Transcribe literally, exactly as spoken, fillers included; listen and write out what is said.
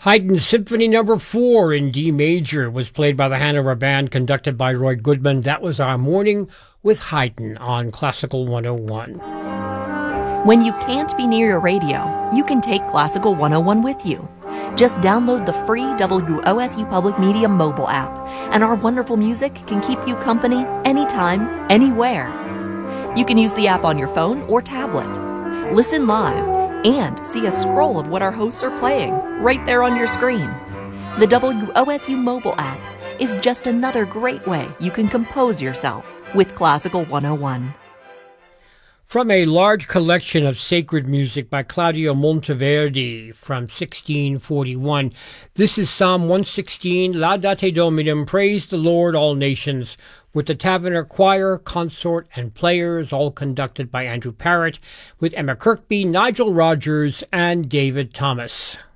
Haydn's Symphony Number Four in D major was played by the Hanover Band, conducted by Roy Goodman. That was our morning with Haydn on Classical one oh one. When you can't be near your radio, you can take Classical one oh one with you. Just download the free W O S U Public Media mobile app, and our wonderful music can keep you company anytime, anywhere. You can use the app on your phone or tablet. Listen live and see a scroll of what our hosts are playing right there on your screen. The W O S U mobile app is just another great way you can compose yourself with Classical one oh one. From a large collection of sacred music by Claudio Monteverdi from sixteen forty-one, this is Psalm one sixteen, Laudate Dominum, Praise the Lord, All Nations, with the Taverner Choir, Consort, and Players, all conducted by Andrew Parrott, with Emma Kirkby, Nigel Rogers, and David Thomas.